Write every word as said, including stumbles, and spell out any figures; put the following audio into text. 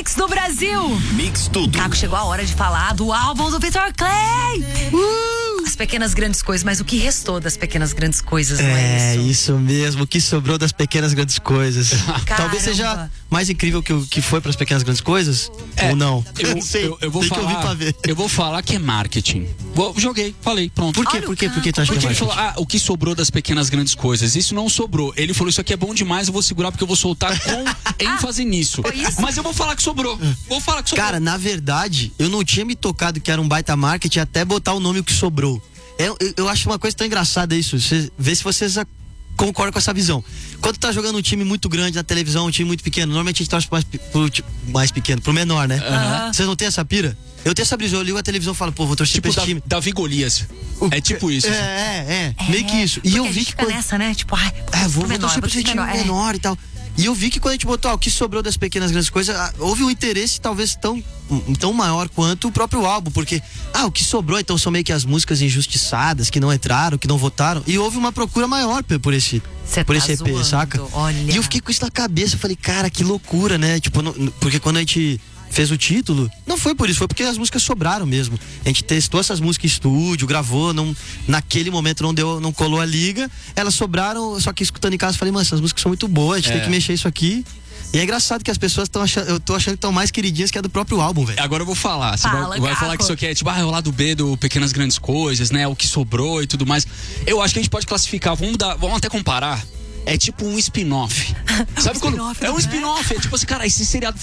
Mix do Brasil. Mix tudo. Caco, chegou a hora de falar do álbum do Victor Clay. Uh! As pequenas grandes coisas, mas o que restou das pequenas grandes coisas, não é, É, isso? isso mesmo, o que sobrou das pequenas grandes coisas. Talvez seja Caramba. mais incrível que o que foi pras pequenas grandes coisas, É, ou não? Eu, Não sei, eu, eu vou tem falar, que ouvir pra ver. eu vou falar que é marketing. Vou, joguei, falei, pronto. Por quê? Olha Por o quê? Por que tu Caco. acha que Porque é ele marketing? falou, ah, o que sobrou das pequenas grandes coisas. Isso não sobrou. Ele falou, isso aqui é bom demais, eu vou segurar porque eu vou soltar com ênfase nisso. foi isso? Mas eu vou falar que sobrou. Vou falar que sobrou. Cara, na verdade, eu não tinha me tocado que era um baita marketing até botar o nome o que sobrou. É, eu, eu acho uma coisa tão engraçada isso. Cê, vê se vocês a- concordam com essa visão. Quando tá jogando um time muito grande na televisão, um time muito pequeno, normalmente a gente torce pro mais, pe- pro ti- mais pequeno, pro menor, né? Aham. Vocês não tem essa pira? Eu tenho essa brisa, eu ligo a televisão e falo, pô, vou torcer tipo pra esse da, time. Davi Golias. É tipo isso. É, é, é, meio que isso. E Porque eu a vi gente que fica quando- nessa, né? Tipo, ai, É, vou, vou menor, torcer pra esse time menor, é. menor e tal. E eu vi que quando a gente botou ah, o que sobrou das pequenas grandes coisas, ah, houve um interesse talvez tão, um, tão maior quanto o próprio álbum, porque, ah, o que sobrou então são meio que as músicas injustiçadas, que não entraram, que não votaram, e houve uma procura maior pe- por esse, Cê por tá esse E P, zoando, saca? olha. E eu fiquei com isso na cabeça, eu falei, cara, que loucura, né? Tipo, não- porque quando a gente fez o título, não foi por isso, foi porque as músicas sobraram mesmo. A gente testou essas músicas em estúdio, gravou, não, naquele momento não deu, não colou a liga, elas sobraram, só que escutando em casa, eu falei, mano, essas músicas são muito boas, a gente É. tem que mexer isso aqui. E é engraçado que as pessoas estão achando, eu tô achando que estão mais queridinhas que a do próprio álbum, velho. Agora eu vou falar. Você Fala, vai, vai Caco. falar que isso aqui é tipo, ah, é o lado B do Pequenas Grandes Coisas, né? O que sobrou e tudo mais. Eu acho que a gente pode classificar, vamos dar, vamos até comparar. É tipo um spin-off. Sabe quando? spin-off É um do- spin-off. É tipo assim, cara, esse seriado